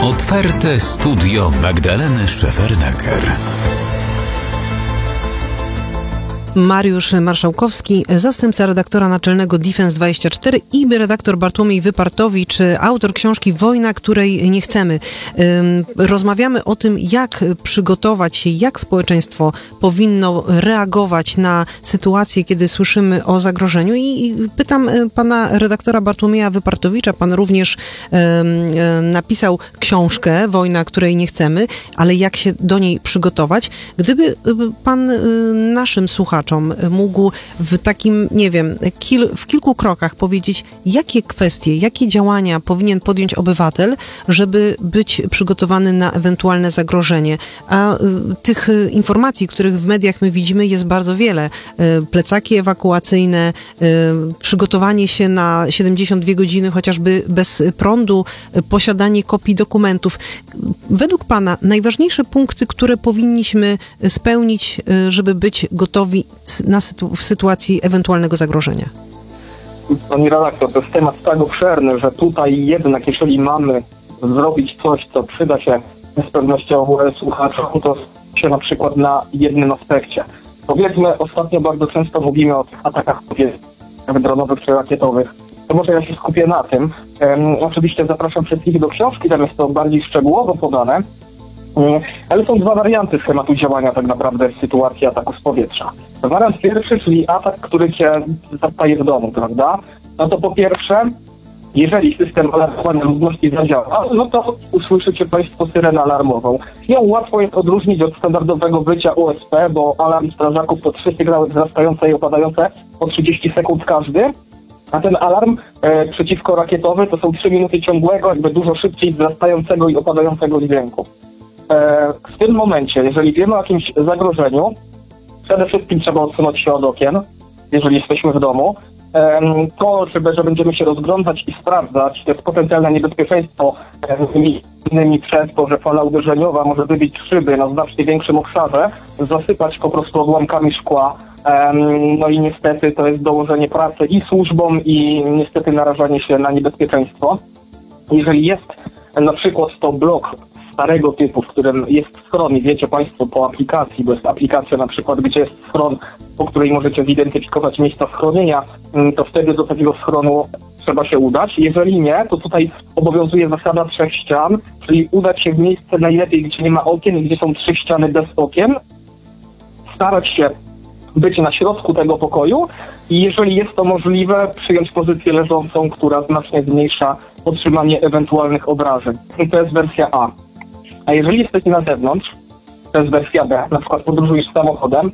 Otwarte studio Magdaleny Szefernaker. Mariusz Marszałkowski, zastępca redaktora naczelnego Defense24 i redaktor Bartłomiej Wypartowicz, autor książki Wojna, której nie chcemy. Rozmawiamy o tym, jak przygotować się, jak społeczeństwo powinno reagować na sytuację, kiedy słyszymy o zagrożeniu. I pytam pana redaktora Bartłomieja Wypartowicza, pan również napisał książkę Wojna, której nie chcemy, ale jak się do niej przygotować? Gdyby pan naszym słuchaczom mógł w takim, nie wiem, w kilku krokach powiedzieć, jakie kwestie, jakie działania powinien podjąć obywatel, żeby być przygotowany na ewentualne zagrożenie. A tych informacji, których w mediach my widzimy, jest bardzo wiele. Plecaki ewakuacyjne, przygotowanie się na 72 godziny chociażby bez prądu, posiadanie kopii dokumentów. Według pana najważniejsze punkty, które powinniśmy spełnić, żeby być gotowi w sytuacji ewentualnego zagrożenia? Pani redaktor, to jest temat tak obszerny, że tutaj jednak, jeżeli mamy zrobić coś, co przyda się z pewnością słuchaczom, to się na przykład na jednym aspekcie. Powiedzmy, ostatnio bardzo często mówimy o tych atakach dronowych czy rakietowych. To może ja się skupię na tym. Oczywiście zapraszam wszystkich do książki, tam jest to bardziej szczegółowo podane. Ale są dwa warianty schematu działania tak naprawdę w sytuacji ataku z powietrza. Wariant pierwszy, czyli atak, który cię zastaje w domu, prawda? No to po pierwsze, jeżeli system alarmowania ludności zadziała, no to usłyszycie Państwo syrenę alarmową. Ją łatwo jest odróżnić od standardowego wycia OSP, bo alarm strażaków to 3 sygnały wzrastające i opadające po 30 sekund każdy. A ten alarm przeciwkorakietowy to są 3 minuty ciągłego, jakby dużo szybciej wzrastającego i opadającego dźwięku. W tym momencie, jeżeli wiemy o jakimś zagrożeniu, przede wszystkim trzeba odsunąć się od okien, jeżeli jesteśmy w domu. To, że będziemy się rozglądać i sprawdzać, to jest potencjalne niebezpieczeństwo, innymi przez to, że fala uderzeniowa może wybić szyby na znacznie większym obszarze, zasypać po prostu odłamkami szkła. No i niestety to jest dołożenie pracy i służbom, i niestety narażanie się na niebezpieczeństwo. Jeżeli jest na przykład to blok starego typu, w którym jest schron i wiecie Państwo po aplikacji, bo jest aplikacja na przykład, gdzie jest schron, po której możecie zidentyfikować miejsca schronienia, to wtedy do takiego schronu trzeba się udać. Jeżeli nie, to tutaj obowiązuje zasada 3 ścian, czyli udać się w miejsce najlepiej, gdzie nie ma okien i gdzie są 3 ściany bez okien, starać się być na środku tego pokoju i jeżeli jest to możliwe, przyjąć pozycję leżącą, która znacznie zmniejsza otrzymanie ewentualnych obrażeń. I to jest wersja A. A jeżeli jesteś na zewnątrz, to jest wersja B, na przykład podróżujesz samochodem,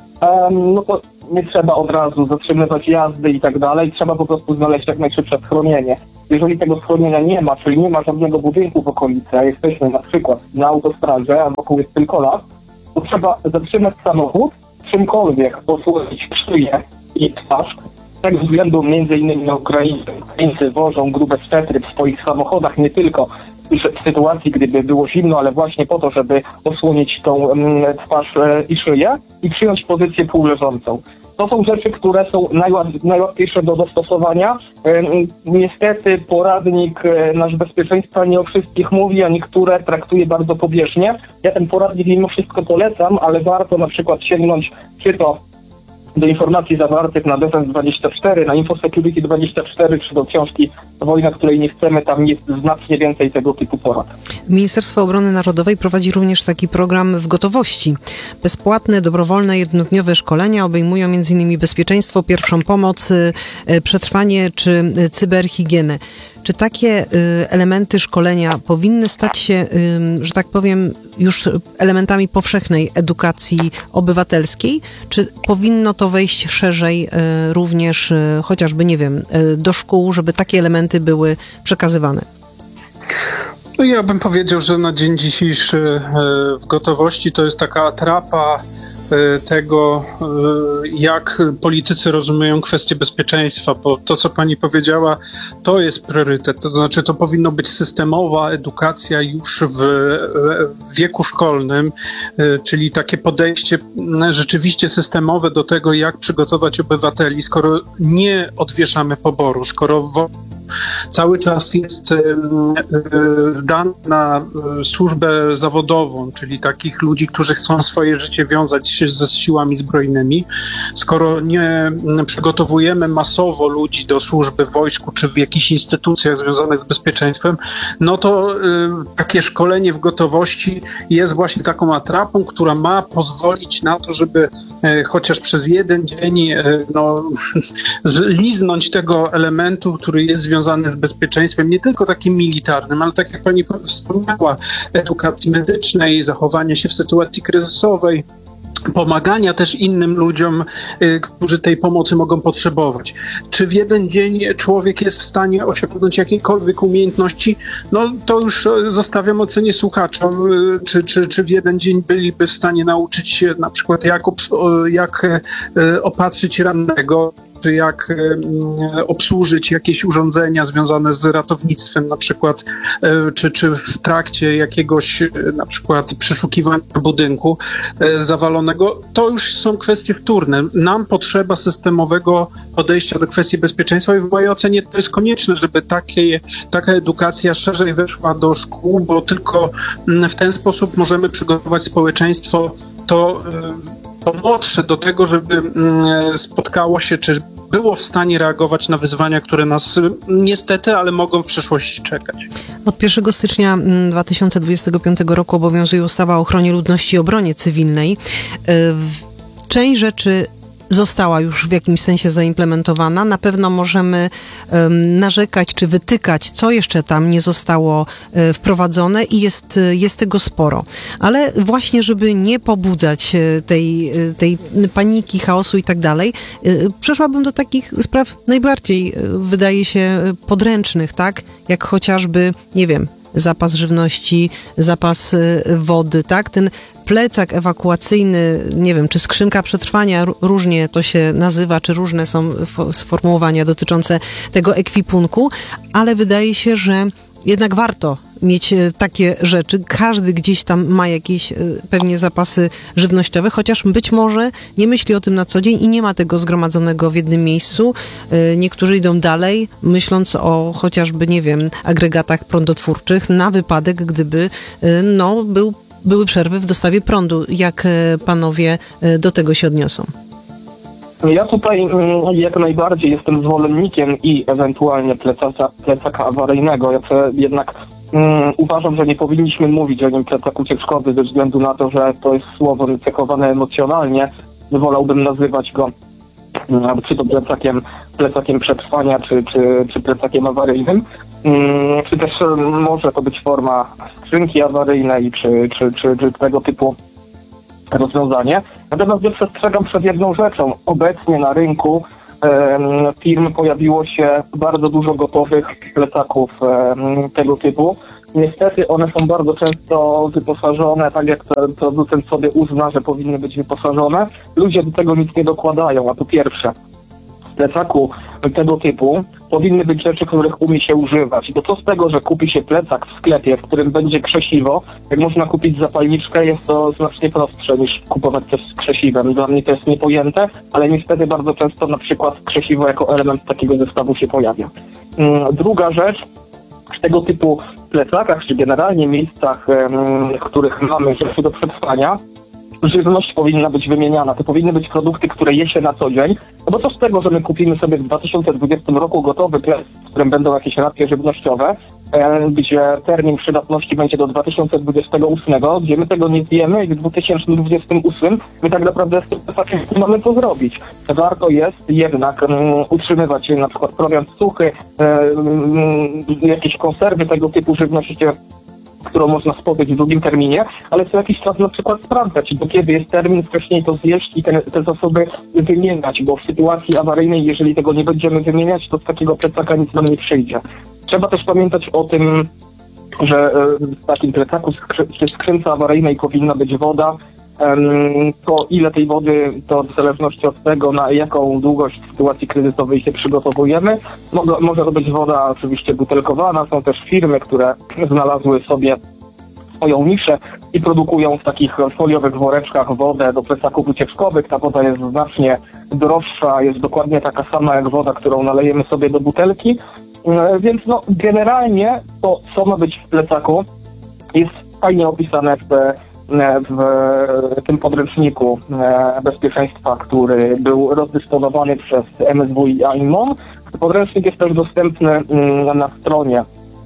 no to nie trzeba od razu zatrzymywać jazdy i tak dalej, trzeba po prostu znaleźć jak najszybsze schronienie. Jeżeli tego schronienia nie ma, czyli nie ma żadnego budynku w okolicy, a jesteśmy na przykład na autostradzie, a wokół jest tylko las, to trzeba zatrzymać samochód, czymkolwiek osłonić szyję i twarz. Z tego względu m.in. na Ukraińcy wożą grube swetry w swoich samochodach, nie tylko w sytuacji, gdyby było zimno, ale właśnie po to, żeby osłonić tą twarz i szyję i przyjąć pozycję półleżącą. To są rzeczy, które są najłatwiejsze do dostosowania. Niestety poradnik nasz bezpieczeństwa nie o wszystkich mówi, a niektóre traktuje bardzo pobieżnie. Ja ten poradnik mimo wszystko polecam, ale warto na przykład sięgnąć czy to do informacji zawartych na Defense24, na Infosecurity24, czy do książki Wojna, której nie chcemy, tam jest znacznie więcej tego typu porad. Ministerstwo Obrony Narodowej prowadzi również taki program w gotowości. Bezpłatne, dobrowolne, jednodniowe szkolenia obejmują m.in. bezpieczeństwo, pierwszą pomoc, przetrwanie czy cyberhigienę. Czy takie elementy szkolenia powinny stać się, że tak powiem, już elementami powszechnej edukacji obywatelskiej? Czy powinno to wejść szerzej również chociażby, nie wiem, do szkół, żeby takie elementy były przekazywane? No ja bym powiedział, że na dzień dzisiejszy w gotowości to jest taka atrapa tego, jak politycy rozumieją kwestie bezpieczeństwa, bo to, co pani powiedziała, to jest priorytet. To znaczy, to powinno być systemowa edukacja już w wieku szkolnym, czyli takie podejście rzeczywiście systemowe do tego, jak przygotować obywateli, skoro nie odwieszamy poboru, skoro cały czas jest zdany na służbę zawodową, czyli takich ludzi, którzy chcą swoje życie wiązać ze siłami zbrojnymi. Skoro nie przygotowujemy masowo ludzi do służby w wojsku czy w jakichś instytucjach związanych z bezpieczeństwem, no to takie szkolenie w gotowości jest właśnie taką atrapą, która ma pozwolić na to, żeby chociaż przez jeden dzień liznąć tego elementu, który jest związany z bezpieczeństwem, nie tylko takim militarnym, ale tak jak pani wspomniała, edukacji medycznej, zachowania się w sytuacji kryzysowej, pomagania też innym ludziom, którzy tej pomocy mogą potrzebować. Czy w jeden dzień człowiek jest w stanie osiągnąć jakiekolwiek umiejętności? No to już zostawiam ocenie słuchaczom, czy w jeden dzień byliby w stanie nauczyć się na przykład jak opatrzyć rannego, czy jak obsłużyć jakieś urządzenia związane z ratownictwem na przykład, czy w trakcie jakiegoś na przykład przeszukiwania budynku zawalonego, to już są kwestie wtórne. Nam potrzeba systemowego podejścia do kwestii bezpieczeństwa i w mojej ocenie to jest konieczne, żeby taka edukacja szerzej weszła do szkół, bo tylko w ten sposób możemy przygotować społeczeństwo to młodsze do tego, żeby spotkało się, czy było w stanie reagować na wyzwania, które nas niestety, ale mogą w przyszłości czekać. Od 1 stycznia 2025 roku obowiązuje ustawa o ochronie ludności i obronie cywilnej. Część rzeczy została już w jakimś sensie zaimplementowana. Na pewno możemy narzekać czy wytykać, co jeszcze tam nie zostało wprowadzone i jest tego sporo. Ale właśnie, żeby nie pobudzać tej paniki, chaosu i tak dalej, przeszłabym do takich spraw najbardziej, wydaje się, podręcznych, tak? Jak chociażby, nie wiem, zapas żywności, zapas wody, tak? Ten plecak ewakuacyjny, nie wiem, czy skrzynka przetrwania, różnie to się nazywa, czy różne są sformułowania dotyczące tego ekwipunku, ale wydaje się, że jednak warto mieć takie rzeczy. Każdy gdzieś tam ma jakieś pewnie zapasy żywnościowe, chociaż być może nie myśli o tym na co dzień i nie ma tego zgromadzonego w jednym miejscu. Niektórzy idą dalej, myśląc o chociażby, nie wiem, agregatach prądotwórczych na wypadek, gdyby były przerwy w dostawie prądu. Jak panowie do tego się odniosą? Ja tutaj jak najbardziej jestem zwolennikiem i ewentualnie plecaka awaryjnego. Ja jednak uważam, że nie powinniśmy mówić o nim plecak ucieczkowy ze względu na to, że to jest słowo cechowane emocjonalnie. Wolałbym nazywać go czy to plecakiem przetrwania, czy plecakiem awaryjnym. Czy też może to być forma skrzynki awaryjnej, czy tego typu rozwiązanie. Natomiast ja przestrzegam przed jedną rzeczą. Obecnie na rynku firm pojawiło się bardzo dużo gotowych plecaków tego typu. Niestety one są bardzo często wyposażone, tak jak producent sobie uzna, że powinny być wyposażone. Ludzie do tego nic nie dokładają, a po pierwsze, w plecaku tego typu powinny być rzeczy, których umie się używać. Bo co z tego, że kupi się plecak w sklepie, w którym będzie krzesiwo, jak można kupić zapalniczkę, jest to znacznie prostsze niż kupować coś z krzesiwem. Dla mnie to jest niepojęte, ale niestety bardzo często na przykład krzesiwo jako element takiego zestawu się pojawia. Druga rzecz, w tego typu plecakach, czy generalnie miejscach, w których mamy rzeczy do przetrwania, żywność powinna być wymieniana. To powinny być produkty, które je się na co dzień. No bo co z tego, że my kupimy sobie w 2020 roku gotowy plecak, w którym będą jakieś racje żywnościowe, gdzie termin przydatności będzie do 2028, gdzie my tego nie zjemy i w 2028 my tak naprawdę z tym plecakiem mamy to zrobić. Warto jest jednak utrzymywać na przykład prowiant suchy, jakieś konserwy tego typu żywności, którą można spożyć w długim terminie, ale co jakiś czas na przykład sprawdzać, do kiedy jest termin, wcześniej to zjeść i te zasoby wymieniać, bo w sytuacji awaryjnej, jeżeli tego nie będziemy wymieniać, to z takiego plecaka nic nam nie przyjdzie. Trzeba też pamiętać o tym, że w takim plecaku czy skrzynce awaryjnej powinna być woda. To ile tej wody, to w zależności od tego, na jaką długość w sytuacji kryzysowej się przygotowujemy. Może to być woda oczywiście butelkowana. Są też firmy, które znalazły sobie swoją niszę i produkują w takich foliowych woreczkach wodę do plecaków ucieczkowych. Ta woda jest znacznie droższa, jest dokładnie taka sama jak woda, którą nalejemy sobie do butelki. Więc no, generalnie to, co ma być w plecaku, jest fajnie opisane w tym podręczniku bezpieczeństwa, który był rozdysponowany przez MSWiA i MON. Podręcznik jest też dostępny na stronie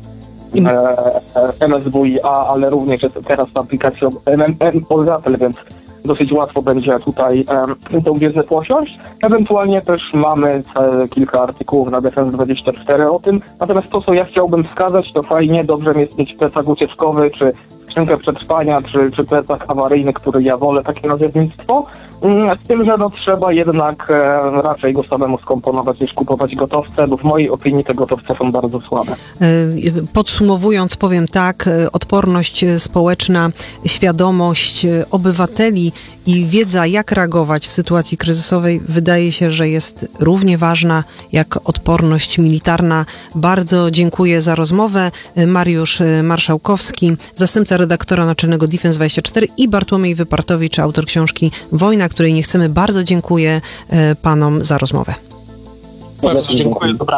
MSWiA, ale również jest teraz aplikacją Obywatel, więc dosyć łatwo będzie tutaj tą wiedzę posiąść. Ewentualnie też mamy kilka artykułów na Defense24 o tym. Natomiast to, co ja chciałbym wskazać, to fajnie, dobrze jest mieć plecak ucieczkowy, czy skrzynkę przetrwania, czy plecak awaryjny, który ja wolę, takie nazewnictwo. Z tym, że no, trzeba jednak raczej go samemu skomponować niż kupować gotowce, bo w mojej opinii te gotowce są bardzo słabe. Podsumowując, powiem tak, odporność społeczna, świadomość obywateli i wiedza, jak reagować w sytuacji kryzysowej, wydaje się, że jest równie ważna jak odporność militarna. Bardzo dziękuję za rozmowę. Mariusz Marszałkowski, zastępca redaktora naczelnego Defense24 i Bartłomiej Wypartowicz, autor książki Wojna, której nie chcemy. Bardzo dziękuję panom za rozmowę. Bardzo dziękuję. Dobra.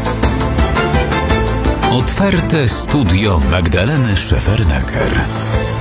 Otwarte studio Magdaleny Szefernaker.